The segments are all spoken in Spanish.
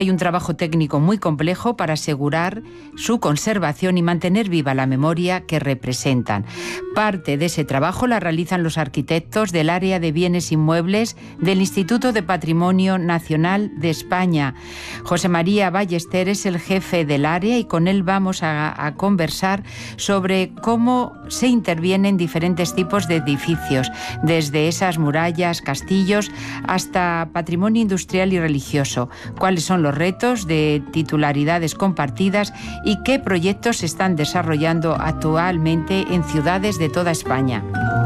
Hay un trabajo técnico muy complejo para asegurar su conservación y mantener viva la memoria que representan. Parte de ese trabajo la realizan los arquitectos del área de bienes inmuebles del Instituto de Patrimonio Nacional de España. José María Ballester es el jefe del área y con él vamos a conversar sobre cómo se interviene en diferentes tipos de edificios, desde esas murallas, castillos, hasta patrimonio industrial y religioso. ¿Cuáles son los retos de titularidades compartidas y qué proyectos se están desarrollando actualmente en ciudades de toda España?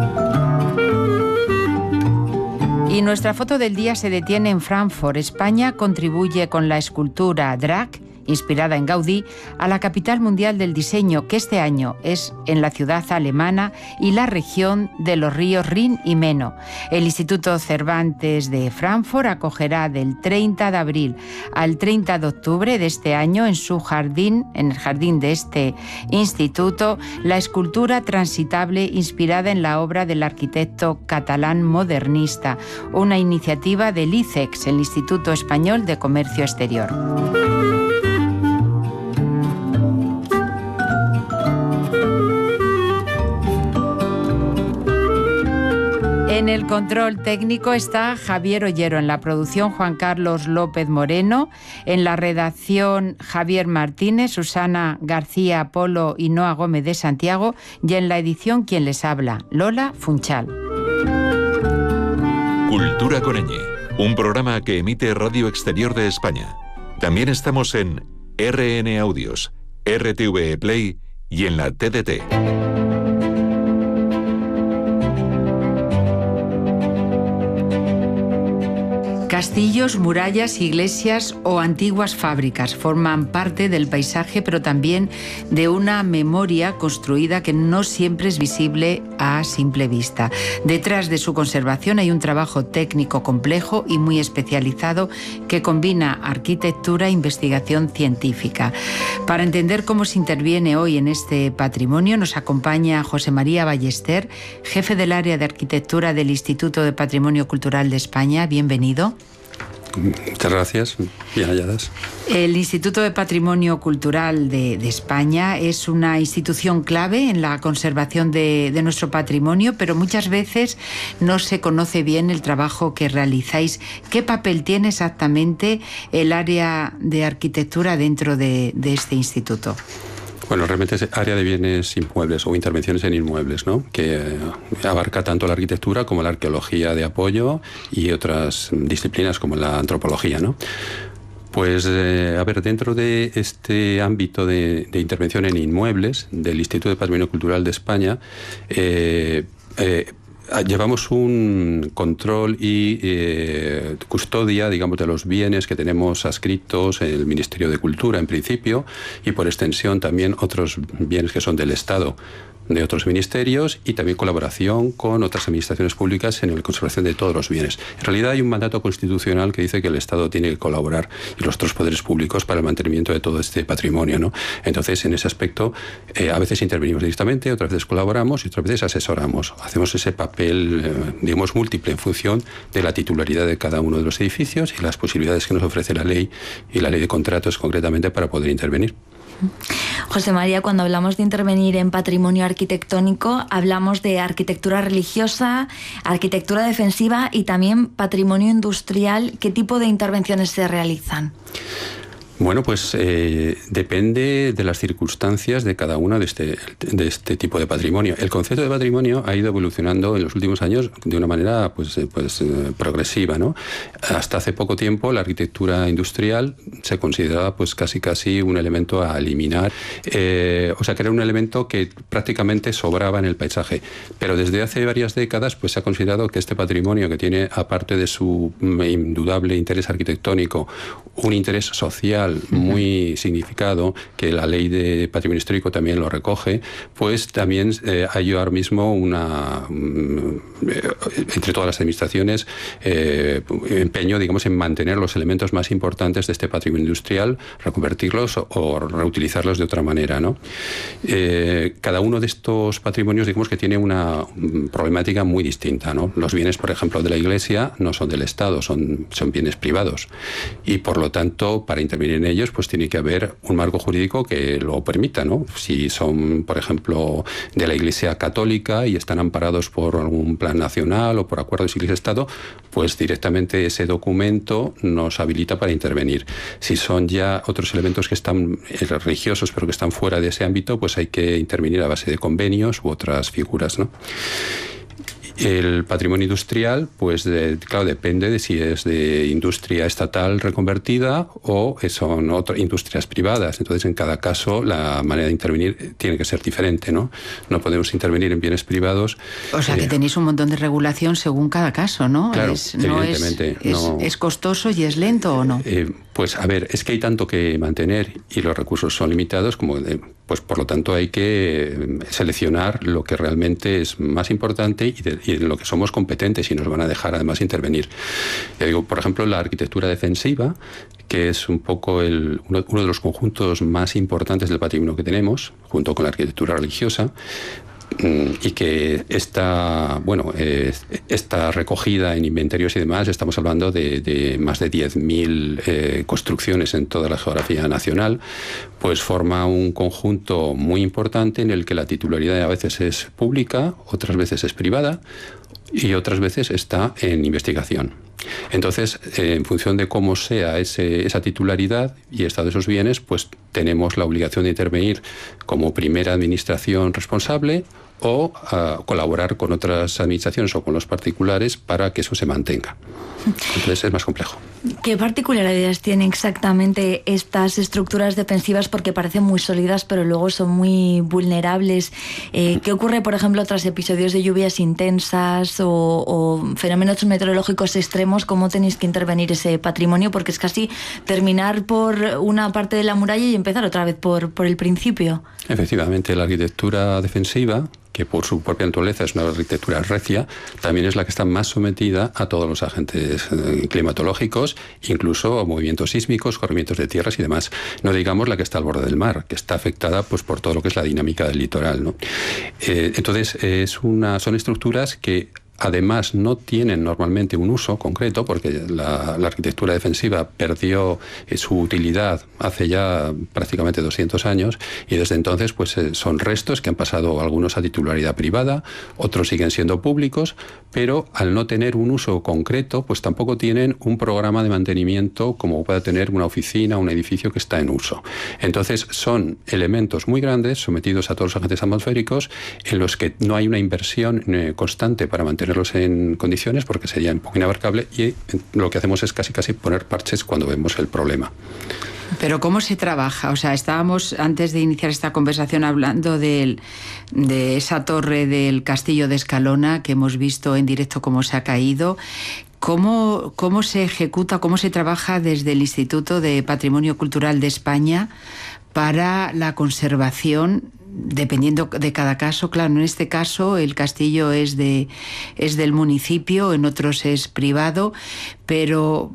Y nuestra foto del día se detiene en Frankfurt. España contribuye con la escultura Drac, inspirada en Gaudí, a la capital mundial del diseño, que este año es en la ciudad alemana y la región de los ríos Rin y Meno. El Instituto Cervantes de Frankfurt acogerá del 30 de abril al 30 de octubre de este año en su jardín, en el jardín de este instituto, la escultura transitable inspirada en la obra del arquitecto catalán modernista, una iniciativa del ICEX, el Instituto Español de Comercio Exterior. En el control técnico está Javier Ollero, en la producción Juan Carlos López Moreno, en la redacción Javier Martínez, Susana García Polo y Noa Gómez de Santiago, y en la edición quien les habla, Lola Funchal. Cultura con ñ, un programa que emite Radio Exterior de España. También estamos en RN Audios, RTV Play y en la TDT. Castillos, murallas, iglesias o antiguas fábricas forman parte del paisaje, pero también de una memoria construida que no siempre es visible a simple vista. Detrás de su conservación hay un trabajo técnico complejo y muy especializado que combina arquitectura e investigación científica. Para entender cómo se interviene hoy en este patrimonio, nos acompaña José María Ballester, jefe del área de arquitectura del Instituto de Patrimonio Cultural de España. Bienvenido. Muchas gracias, bien halladas. El Instituto de Patrimonio Cultural de España es una institución clave en la conservación de nuestro patrimonio, pero muchas veces no se conoce bien el trabajo que realizáis. ¿Qué papel tiene exactamente el área de arquitectura dentro de este instituto? Bueno, realmente es área de bienes inmuebles o intervenciones en inmuebles, ¿no? Que abarca tanto la arquitectura como la arqueología de apoyo y otras disciplinas como la antropología, ¿no? Pues, a ver, dentro de este ámbito de intervención en inmuebles del Instituto de Patrimonio Cultural de España, llevamos un control y custodia, digamos, de los bienes que tenemos adscritos en el Ministerio de Cultura, en principio, y por extensión también otros bienes que son del Estado, de otros ministerios, y también colaboración con otras administraciones públicas en la conservación de todos los bienes. En realidad hay un mandato constitucional que dice que el Estado tiene que colaborar y los otros poderes públicos para el mantenimiento de todo este patrimonio, ¿no? Entonces, en ese aspecto, a veces intervenimos directamente, otras veces colaboramos y otras veces asesoramos. Hacemos ese papel, digamos, múltiple en función de la titularidad de cada uno de los edificios y las posibilidades que nos ofrece la ley y la ley de contratos concretamente para poder intervenir. José María, cuando hablamos de intervenir en patrimonio arquitectónico, hablamos de arquitectura religiosa, arquitectura defensiva y también patrimonio industrial. ¿Qué tipo de intervenciones se realizan? Bueno, pues depende de las circunstancias de cada uno de este tipo de patrimonio. El concepto de patrimonio ha ido evolucionando en los últimos años de una manera progresiva, ¿no? Hasta hace poco tiempo la arquitectura industrial se consideraba pues casi un elemento a eliminar, o sea que era un elemento que prácticamente sobraba en el paisaje. Pero desde hace varias décadas pues se ha considerado que este patrimonio, que tiene, aparte de su indudable interés arquitectónico, un interés social industrial muy significado, que la ley de patrimonio histórico también lo recoge, pues también hay ahora mismo entre todas las administraciones empeño, digamos, en mantener los elementos más importantes de este patrimonio industrial, reconvertirlos o reutilizarlos de otra manera, ¿no? Cada uno de estos patrimonios, digamos, que tiene una problemática muy distinta, ¿no? Los bienes, por ejemplo, de la Iglesia no son del Estado, son bienes privados, y por lo tanto, para intervenir en ellos, pues tiene que haber un marco jurídico que lo permita, ¿no? Si son, por ejemplo, de la Iglesia católica y están amparados por algún plan nacional o por acuerdos Iglesia-Estado, pues directamente ese documento nos habilita para intervenir. Si son ya otros elementos que están religiosos pero que están fuera de ese ámbito, pues hay que intervenir a base de convenios u otras figuras, ¿no? El patrimonio industrial, pues claro, depende de si es de industria estatal reconvertida o son otras industrias privadas. Entonces, en cada caso, la manera de intervenir tiene que ser diferente, ¿no? No podemos intervenir en bienes privados. O sea, que tenéis un montón de regulación según cada caso, ¿no? Claro, evidentemente. ¿Es costoso y es lento o no? Pues a ver, es que hay tanto que mantener y los recursos son limitados, pues por lo tanto hay que seleccionar lo que realmente es más importante y en lo que somos competentes y nos van a dejar además intervenir. Ya digo, por ejemplo, la arquitectura defensiva, que es un poco uno de los conjuntos más importantes del patrimonio que tenemos, junto con la arquitectura religiosa, y que está recogida en inventarios y demás. Estamos hablando de más de 10.000 construcciones en toda la geografía nacional, pues forma un conjunto muy importante en el que la titularidad a veces es pública, otras veces es privada y otras veces está en investigación. Entonces, en función de cómo sea esa titularidad y estado de esos bienes, pues tenemos la obligación de intervenir como primera administración responsable o colaborar con otras administraciones o con los particulares para que eso se mantenga. Entonces es más complejo. ¿Qué particularidades tienen exactamente estas estructuras defensivas? Porque parecen muy sólidas, pero luego son muy vulnerables. ¿Qué ocurre, por ejemplo, tras episodios de lluvias intensas o fenómenos meteorológicos extremos? ¿Cómo tenéis que intervenir ese patrimonio? Porque es casi terminar por una parte de la muralla y empezar otra vez por el principio. Efectivamente, la arquitectura defensiva, que por su propia naturaleza es una arquitectura recia, también es la que está más sometida a todos los agentes climatológicos, incluso a movimientos sísmicos, corrimientos de tierras y demás. No digamos la que está al borde del mar, que está afectada pues por todo lo que es la dinámica del litoral, ¿no? Entonces, son estructuras que además no tienen normalmente un uso concreto, porque la arquitectura defensiva perdió su utilidad hace ya prácticamente 200 años y desde entonces pues son restos que han pasado algunos a titularidad privada, otros siguen siendo públicos, pero al no tener un uso concreto pues tampoco tienen un programa de mantenimiento como pueda tener una oficina o un edificio que está en uso. Entonces son elementos muy grandes sometidos a todos los agentes atmosféricos en los que no hay una inversión constante para mantenerlos en condiciones porque sería un poco inabarcable y lo que hacemos es casi poner parches cuando vemos el problema. Pero ¿cómo se trabaja? O sea, estábamos antes de iniciar esta conversación hablando de esa torre del Castillo de Escalona que hemos visto en directo cómo se ha caído. ¿Cómo se ejecuta, cómo se trabaja desde el Instituto de Patrimonio Cultural de España para la conservación? Dependiendo de cada caso, claro, en este caso el castillo es del municipio, en otros es privado, pero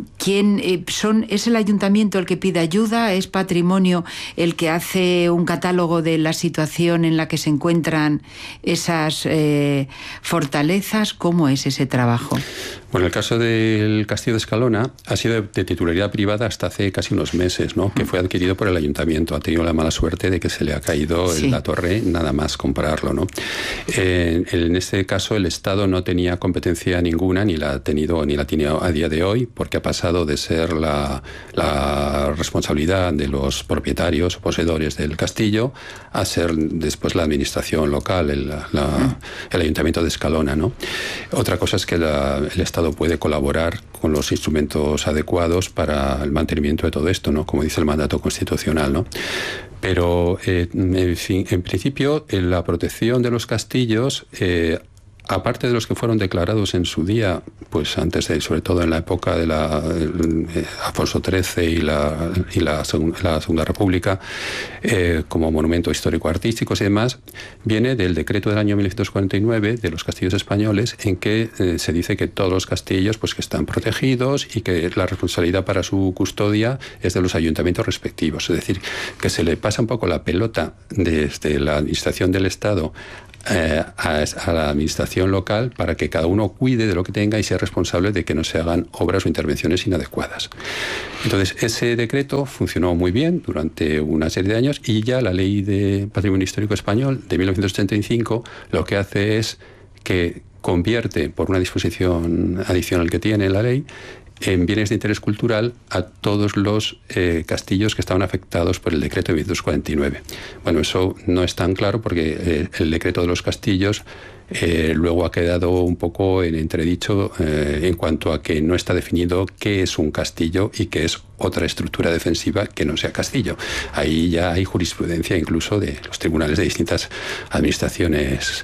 ¿es el ayuntamiento el que pide ayuda? ¿Es Patrimonio el que hace un catálogo de la situación en la que se encuentran esas fortalezas? ¿Cómo es ese trabajo? Bueno, el caso del Castillo de Escalona ha sido de titularidad privada hasta hace casi unos meses, ¿no? Que fue adquirido por el ayuntamiento. Ha tenido la mala suerte de que se le ha caído la torre, nada más comprarlo, ¿no? En este caso el Estado no tenía competencia ninguna, ni la tiene a día de hoy, porque ha pasado de ser la responsabilidad de los propietarios o poseedores del castillo a ser después la administración local, el ayuntamiento de Escalona, ¿no? Otra cosa es que el Estado puede colaborar con los instrumentos adecuados para el mantenimiento de todo esto, ¿no? Como dice el mandato constitucional, ¿no? Pero, en principio, en la protección de los castillos aparte de los que fueron declarados en su día, pues antes de, sobre todo en la época de Alfonso XIII y la Segunda República, como monumento histórico-artísticos y demás, viene del decreto del año 1949 de los castillos españoles, en que se dice que todos los castillos pues que están protegidos y que la responsabilidad para su custodia es de los ayuntamientos respectivos. Es decir, que se le pasa un poco la pelota desde la administración del Estado a la administración local para que cada uno cuide de lo que tenga y sea responsable de que no se hagan obras o intervenciones inadecuadas. Entonces, ese decreto funcionó muy bien durante una serie de años y ya la Ley de Patrimonio Histórico Español de 1985 lo que hace es que convierte, por una disposición adicional que tiene la ley, en bienes de interés cultural a todos los castillos que estaban afectados por el decreto de 1949. Bueno, eso no es tan claro porque el decreto de los castillos luego ha quedado un poco en entredicho en cuanto a que no está definido qué es un castillo y qué es otra estructura defensiva que no sea castillo. Ahí ya hay jurisprudencia incluso de los tribunales de distintas administraciones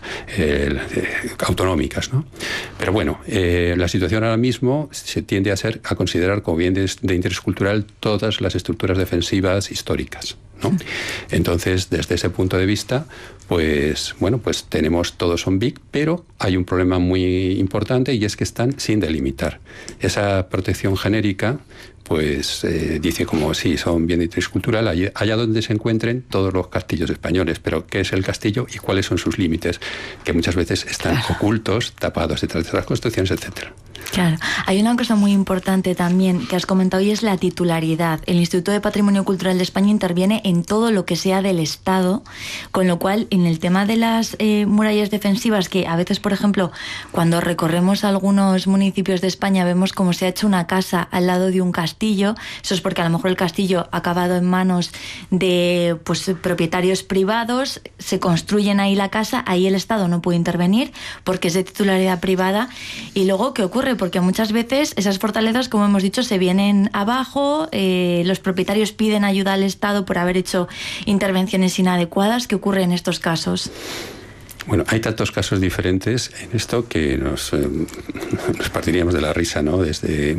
autonómicas, ¿no? Pero bueno, la situación ahora mismo se tiende a considerar como bienes de interés cultural todas las estructuras defensivas históricas, ¿no? Entonces, desde ese punto de vista, pues bueno, pues tenemos, todos son BIC, pero hay un problema muy importante y es que están sin delimitar. Esa protección genérica pues dice como sí, son bien de interés cultural allá donde se encuentren todos los castillos españoles, pero ¿qué es el castillo y cuáles son sus límites? Que muchas veces están ocultos, tapados detrás de las construcciones, etcétera. Claro, hay una cosa muy importante también que has comentado y es la titularidad. El Instituto de Patrimonio Cultural de España interviene en todo lo que sea del Estado, con lo cual en el tema de las murallas defensivas, que a veces, por ejemplo, cuando recorremos algunos municipios de España vemos cómo se ha hecho una casa al lado de un castillo, eso es porque a lo mejor el castillo ha acabado en manos de propietarios privados, se construyen ahí la casa, ahí el Estado no puede intervenir porque es de titularidad privada. Y luego, ¿qué ocurre? Porque muchas veces esas fortalezas, como hemos dicho, se vienen abajo, los propietarios piden ayuda al Estado por haber hecho intervenciones inadecuadas. ¿Qué ocurre en estos casos? Bueno, hay tantos casos diferentes en esto que nos partiríamos de la risa, ¿no? Desde,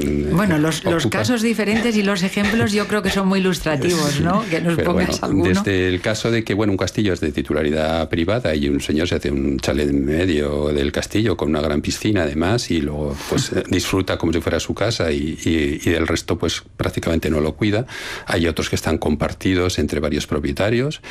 los casos diferentes y los ejemplos yo creo que son muy ilustrativos, ¿no? Que nos pongas alguno. Desde el caso de que, un castillo es de titularidad privada y un señor se hace un chalet en medio del castillo con una gran piscina además y luego pues disfruta como si fuera su casa y del resto pues prácticamente no lo cuida. Hay otros que están compartidos entre varios propietarios.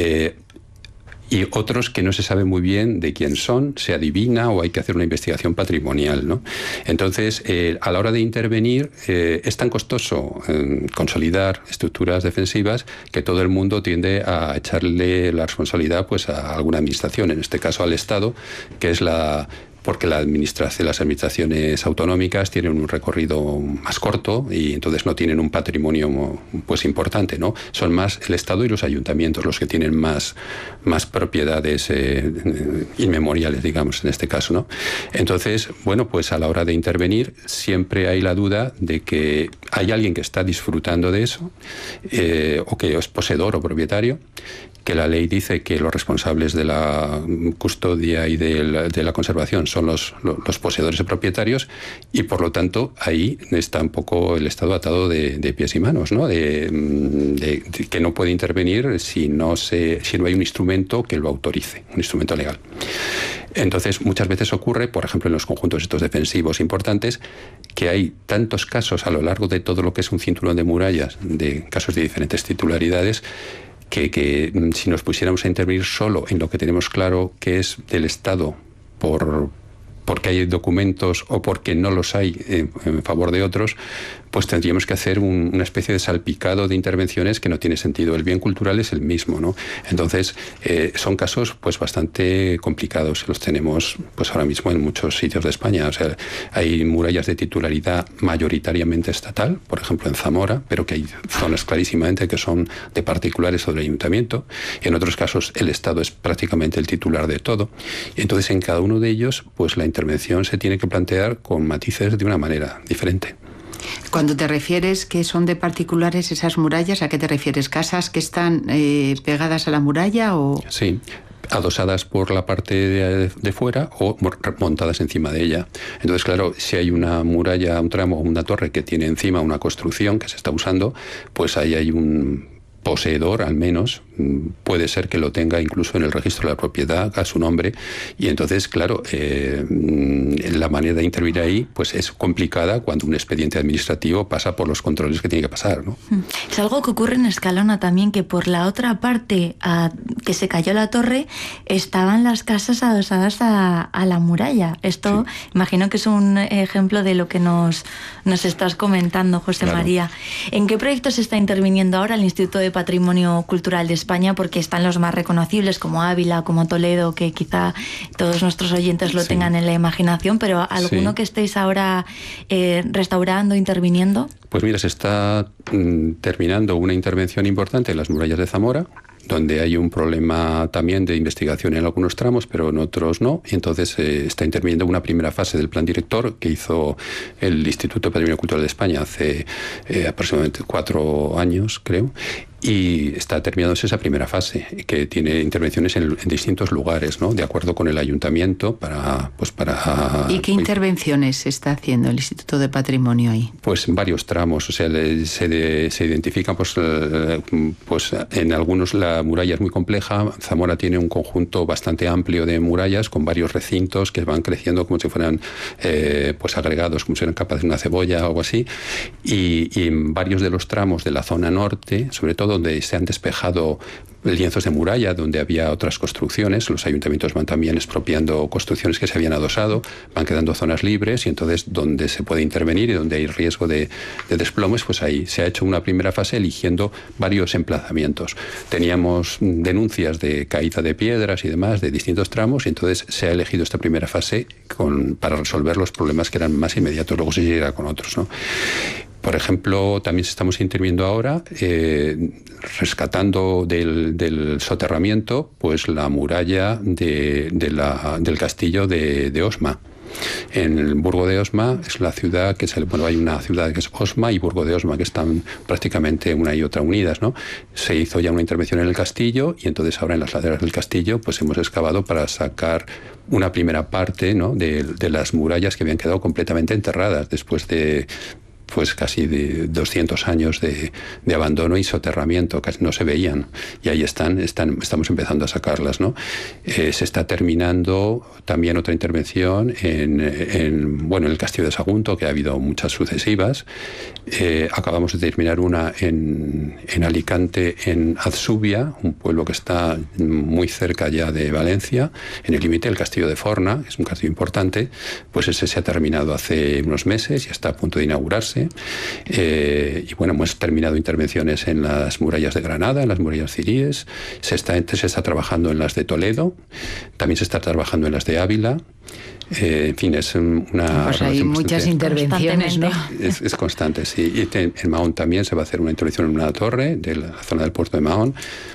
Y otros que no se sabe muy bien de quién son, se adivina o hay que hacer una investigación patrimonial, ¿no? Entonces, a la hora de intervenir, es tan costoso consolidar estructuras defensivas que todo el mundo tiende a echarle la responsabilidad pues a alguna administración, en este caso al Estado, que es porque las administraciones autonómicas tienen un recorrido más corto y entonces no tienen un patrimonio pues importante, ¿no? Son más el Estado y los ayuntamientos los que tienen más propiedades inmemoriales, digamos, en este caso, ¿no? Entonces, pues a la hora de intervenir siempre hay la duda de que hay alguien que está disfrutando de eso o que es poseedor o propietario, que la ley dice que los responsables de la custodia y de la conservación son los poseedores y propietarios y por lo tanto ahí está un poco el Estado atado de pies y manos, ¿no? De que no puede intervenir si no hay un instrumento que lo autorice, un instrumento legal. Entonces, muchas veces ocurre, por ejemplo, en los conjuntos estos defensivos importantes, que hay tantos casos a lo largo de todo lo que es un cinturón de murallas, de casos de diferentes titularidades, que si nos pusiéramos a intervenir solo en lo que tenemos claro que es del Estado porque hay documentos o porque no los hay en favor de otros, pues tendríamos que hacer una especie de salpicado de intervenciones que no tiene sentido. El bien cultural es el mismo, ¿no? Entonces, son casos pues bastante complicados. Los tenemos pues ahora mismo en muchos sitios de España. O sea, hay murallas de titularidad mayoritariamente estatal, por ejemplo en Zamora, pero que hay zonas clarísimamente que son de particulares o del ayuntamiento. En otros casos el Estado es prácticamente el titular de todo. Y entonces en cada uno de ellos pues la intervención se tiene que plantear con matices de una manera diferente. Cuando te refieres que son de particulares esas murallas, ¿a qué te refieres? ¿Casas que están pegadas a la muralla o...? Sí. adosadas por la parte de fuera o montadas encima de ella. Entonces, claro, si hay una muralla, un tramo o una torre que tiene encima una construcción que se está usando, pues ahí hay un poseedor, al menos, puede ser que lo tenga incluso en el registro de la propiedad a su nombre, y entonces, claro, la manera de intervenir ahí pues es complicada cuando un expediente administrativo pasa por los controles que tiene que pasar, ¿no? Es algo que ocurre en Escalona también, que por la otra parte que se cayó la torre estaban las casas adosadas a la muralla. Esto sí, imagino que es un ejemplo de lo que nos estás comentando, José claro. María. ¿En qué proyectos se está interviniendo ahora el Instituto de Patrimonio Cultural de España? Porque están los más reconocibles como Ávila, como Toledo, que quizá todos nuestros oyentes lo tengan en la imaginación, pero ¿alguno que estéis ahora restaurando, interviniendo? Pues mira, se está terminando una intervención importante en las murallas de Zamora, donde hay un problema también de investigación en algunos tramos, pero en otros no, y entonces está interviniendo una primera fase del plan director que hizo el Instituto de Patrimonio Cultural de España hace aproximadamente 4 años, creo, y está terminándose esa primera fase, que tiene intervenciones en distintos lugares, ¿no? De acuerdo con el ayuntamiento para... ¿Y qué intervenciones está haciendo el Instituto de Patrimonio ahí? Pues en varios tramos, o sea, se identifican, pues en algunos la muralla es muy compleja. Zamora tiene un conjunto bastante amplio de murallas con varios recintos que van creciendo como si fueran pues agregados, como si fueran capas de una cebolla o algo así, y en varios de los tramos de la zona norte, sobre todo donde se han despejado lienzos de muralla, donde había otras construcciones, los ayuntamientos van también expropiando construcciones que se habían adosado, van quedando zonas libres, y entonces donde se puede intervenir y donde hay riesgo de desplomes, pues ahí se ha hecho una primera fase eligiendo varios emplazamientos. Teníamos denuncias de caída de piedras y demás de distintos tramos, y entonces se ha elegido esta primera fase para resolver los problemas que eran más inmediatos, luego se seguirá con otros, ¿no? Por ejemplo, también estamos interviniendo ahora rescatando del soterramiento pues la muralla del castillo de Osma. En el Burgo de Osma es la ciudad que hay una ciudad que es Osma y Burgo de Osma, que están prácticamente una y otra unidas, ¿no? Se hizo ya una intervención en el castillo, y entonces ahora en las laderas del castillo pues hemos excavado para sacar una primera parte, ¿no? de las murallas que habían quedado completamente enterradas después de pues casi de 200 años de abandono y soterramiento, casi no se veían, y ahí estamos empezando a sacarlas, ¿no? Se está terminando también otra intervención en el castillo de Sagunto, que ha habido muchas sucesivas. Acabamos de terminar una en Alicante, en Azubia, un pueblo que está muy cerca ya de Valencia, en el límite del castillo de Forna, que es un castillo importante. Pues ese se ha terminado hace unos meses y está a punto de inaugurarse. Y bueno, hemos terminado intervenciones en las murallas de Granada, en las murallas ciríes, se está trabajando en las de Toledo, también se está trabajando en las de Ávila. En fin, es una... Pues hay muchas intervenciones, ¿no? Es constante, sí. Y en Mahón también se va a hacer una intervención en una torre de la zona del puerto de Mahón.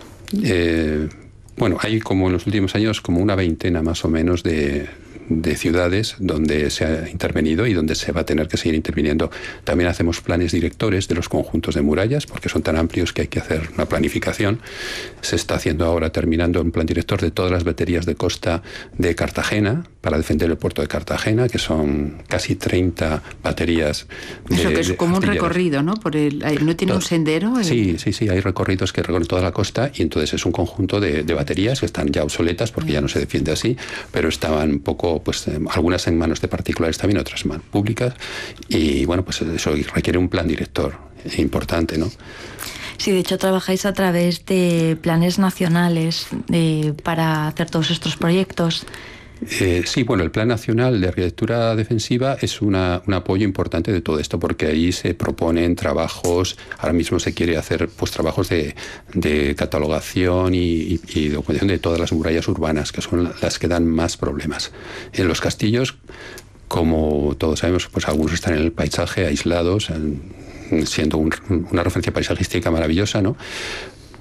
Bueno, hay como en los últimos años como una veintena más o menos de ciudades donde se ha intervenido y donde se va a tener que seguir interviniendo. También hacemos planes directores de los conjuntos de murallas, porque son tan amplios que hay que hacer una planificación. Se está haciendo ahora, terminando un plan director de todas las baterías de costa de Cartagena, para defender el puerto de Cartagena, que son casi 30 baterías. Eso que es como un recorrido, ¿no? ¿No tiene un sendero? Sí, hay recorridos que recorren toda la costa, y entonces es un conjunto de baterías que están ya obsoletas porque ya no se defiende así, pero estaban un poco, pues algunas en manos de particulares también, otras en manos públicas, y bueno, pues eso requiere un plan director importante, ¿no? Sí, de hecho trabajáis a través de planes nacionales para hacer todos estos proyectos. Sí, bueno, el Plan Nacional de Arquitectura Defensiva es un apoyo importante de todo esto, porque ahí se proponen trabajos. Ahora mismo se quiere hacer pues trabajos de catalogación y documentación de todas las murallas urbanas, que son las que dan más problemas. En los castillos, como todos sabemos, pues algunos están en el paisaje aislados, siendo una referencia paisajística maravillosa, ¿no?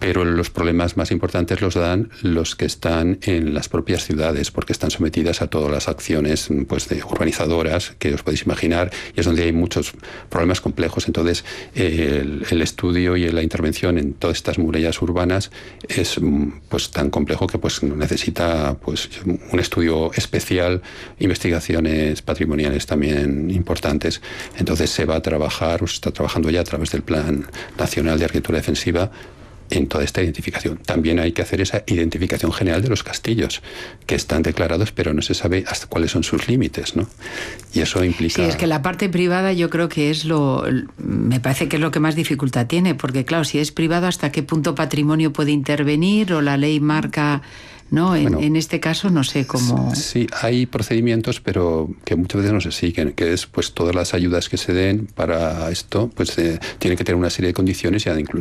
pero los problemas más importantes los dan los que están en las propias ciudades, porque están sometidas a todas las acciones pues, de urbanizadoras que os podéis imaginar, y es donde hay muchos problemas complejos. Entonces, el estudio y la intervención en todas estas murallas urbanas es pues tan complejo que pues necesita pues un estudio especial, investigaciones patrimoniales también importantes. Entonces se va a trabajar, o se está trabajando ya a través del Plan Nacional de Arquitectura Defensiva en toda esta identificación. También hay que hacer esa identificación general de los castillos, que están declarados, pero no se sabe hasta cuáles son sus límites, ¿no? Y eso implica... Sí, es que la parte privada yo creo que me parece que es lo que más dificultad tiene, porque claro, si es privado, ¿hasta qué punto patrimonio puede intervenir? O la ley marca... ¿no? En este caso no sé cómo... Sí, hay procedimientos, pero que muchas veces no se siguen, que es pues todas las ayudas que se den para esto, pues tienen que tener una serie de condiciones y incluso